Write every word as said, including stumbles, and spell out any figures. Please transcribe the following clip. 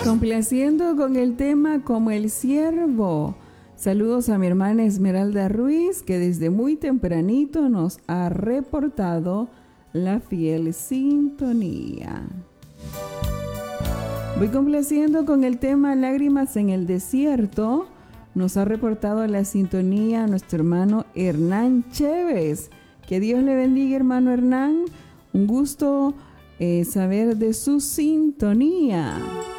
Complaciendo con el tema Como el Siervo. Saludos a mi hermana Esmeralda Ruiz, que desde muy tempranito nos ha reportado la fiel sintonía. Voy complaciendo con el tema Lágrimas en el Desierto. Nos ha reportado la sintonía nuestro hermano Hernán Chévez. Que Dios le bendiga, hermano Hernán. Un gusto eh, saber de su sintonía.